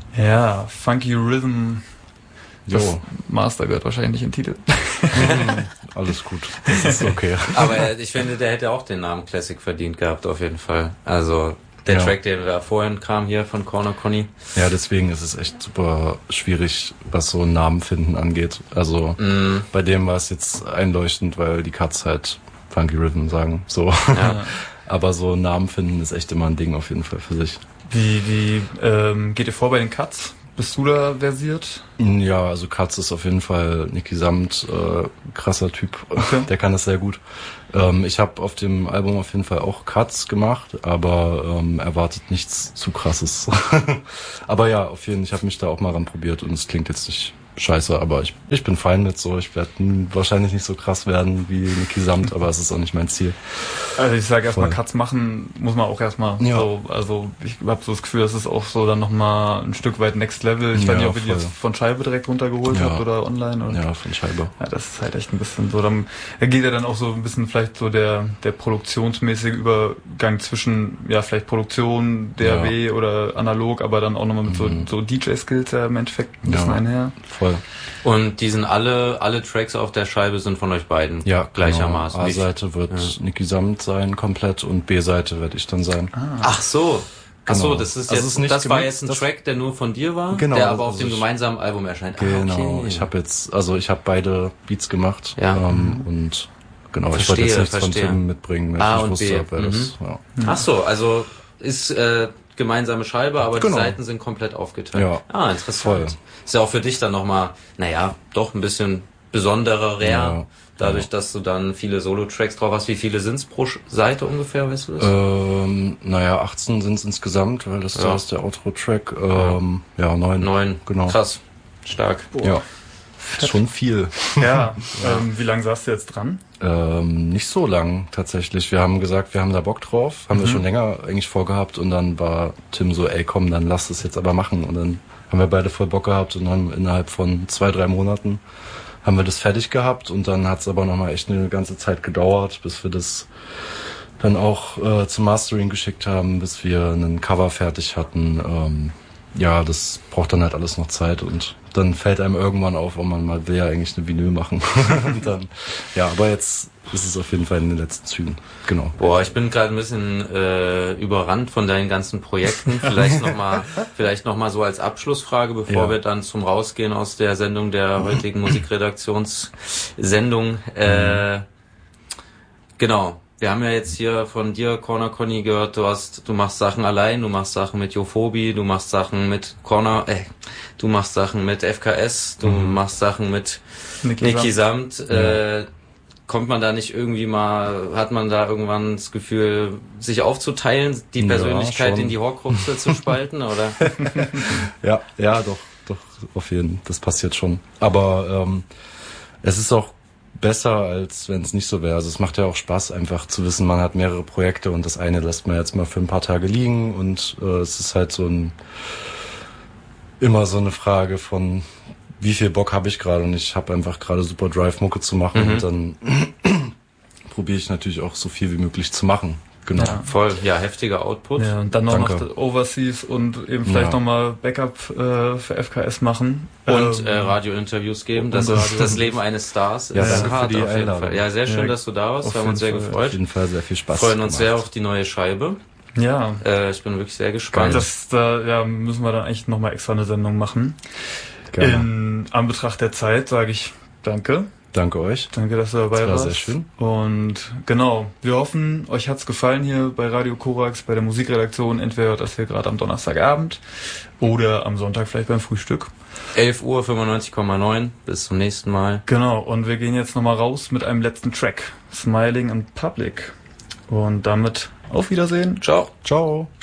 Ja, Funky Rhythm. Das Master gehört wahrscheinlich in den Titel. Alles gut, das ist okay. Aber ich finde, der hätte auch den Namen Classic verdient gehabt, auf jeden Fall. Also der Track, der da vorhin kam hier von Corner Conny. Ja, deswegen ist es echt super schwierig, was so Namen finden angeht. Also bei dem war es jetzt einleuchtend, weil die Cuts halt Funky Rhythm sagen. So. Ja. Aber so Namen finden ist echt immer ein Ding auf jeden Fall für sich. Wie geht ihr vor bei den Cuts? Bist du da versiert? Ja, also Cuts ist auf jeden Fall Niki Samt, krasser Typ, okay. Der kann das sehr gut. Ich habe auf dem Album auf jeden Fall auch Cuts gemacht, aber erwartet nichts zu krasses. Aber ja, auf jeden Fall, ich habe mich da auch mal ran probiert und es klingt jetzt nicht scheiße, aber ich bin fein mit so. Ich werde wahrscheinlich nicht so krass werden wie Niki Samt, aber es ist auch nicht mein Ziel. Also ich sage erstmal, Cuts machen muss man auch erstmal so, also ich habe so das Gefühl, das ist auch so dann nochmal ein Stück weit Next Level. Ich weiß nicht, ob ihr die jetzt von Scheibe direkt runtergeholt habt oder online. Oder? Ja, von Scheibe. Ja, das ist halt echt ein bisschen so, dann geht ja dann auch so ein bisschen vielleicht so der produktionsmäßige Übergang zwischen, ja, vielleicht Produktion, DAW oder analog, aber dann auch nochmal mit so DJ-Skills ja im Endeffekt ein bisschen einher. Voll. Und die sind alle Tracks auf der Scheibe sind von euch beiden gleichermaßen. Genau. A-Seite wird Niki Samt sein komplett und B-Seite werde ich dann sein. Ach so. Ach so, Genau. das ist also jetzt, ist das war jetzt ein Track, der nur von dir war, der aber auf dem gemeinsamen Album erscheint. Genau. Ich habe beide Beats gemacht und genau, ich wollte jetzt nichts von Tim mitbringen, wenn ich nicht wusste, wer das. Ja. Ach so, also ist gemeinsame Scheibe, aber die Seiten sind komplett aufgeteilt. Ja. Ah, interessant. Voll. Ist ja auch für dich dann nochmal, doch ein bisschen besonderer, dadurch, dass du dann viele Solo-Tracks drauf hast. Wie viele sind's pro Seite ungefähr, weißt du das? 18 sind's insgesamt, weil das da ist der Outro-Track. 9. 9, genau. Krass, stark. Boah. Ja, schon viel. Ja, wie lange saßt du jetzt dran? Nicht so lang tatsächlich. Wir haben gesagt, wir haben da Bock drauf, haben wir schon länger eigentlich vorgehabt und dann war Tim so, ey komm, dann lass es jetzt aber machen und dann haben wir beide voll Bock gehabt und dann innerhalb von 2-3 Monaten haben wir das fertig gehabt und dann hat es aber nochmal echt eine ganze Zeit gedauert, bis wir das dann auch zum Mastering geschickt haben, bis wir einen Cover fertig hatten. Das braucht dann halt alles noch Zeit und dann fällt einem irgendwann auf, man mal will ja eigentlich eine Vinyl machen. Und dann, aber jetzt ist es auf jeden Fall in den letzten Zügen. Genau. Boah, ich bin gerade ein bisschen überrannt von deinen ganzen Projekten. Vielleicht noch mal so als Abschlussfrage, bevor wir dann zum Rausgehen aus der Sendung der heutigen Musikredaktionssendung. Genau. Wir haben ja jetzt hier von dir, Corner Conny, gehört, du machst Sachen allein, du machst Sachen mit Jophobie, du machst Sachen mit du machst Sachen mit FKS, du machst Sachen mit Niki Samt. Kommt man da nicht irgendwie mal, hat man da irgendwann das Gefühl, sich aufzuteilen, die Persönlichkeit in die Horcruxe zu spalten, oder? Ja, doch, auf jeden Fall, das passiert schon. Aber es ist auch besser, als wenn es nicht so wäre. Also es macht ja auch Spaß, einfach zu wissen, man hat mehrere Projekte und das eine lässt man jetzt mal für ein paar Tage liegen und es ist halt immer so eine Frage von, wie viel Bock habe ich gerade und ich habe einfach gerade super Drive, Mucke zu machen und dann probiere ich natürlich auch so viel wie möglich zu machen. Genau. Ja, voll. Ja, heftiger Output. Ja, und dann noch Overseas und eben vielleicht nochmal Backup für FKS machen. Und Radiointerviews geben. Das Leben eines Stars. Ja, ist danke hart für die auf jeden Einladung. Fall. Ja, sehr schön, dass du da warst. Wir haben uns sehr gefreut. Auf jeden Fall sehr viel Spaß. Freuen uns sehr auf die neue Scheibe. Ja. Ich bin wirklich sehr gespannt. Da müssen wir dann eigentlich nochmal extra eine Sendung machen. Gerne. In Anbetracht der Zeit sage ich danke. Danke euch. Danke, dass du dabei warst. Das war sehr schön. Und genau, wir hoffen, euch hat's gefallen hier bei Radio Korax, bei der Musikredaktion. Entweder das hier gerade am Donnerstagabend oder am Sonntag vielleicht beim Frühstück. 11 Uhr, 95,9. Bis zum nächsten Mal. Genau, und wir gehen jetzt nochmal raus mit einem letzten Track. Smiling in Public. Und damit auf Wiedersehen. Ciao. Ciao.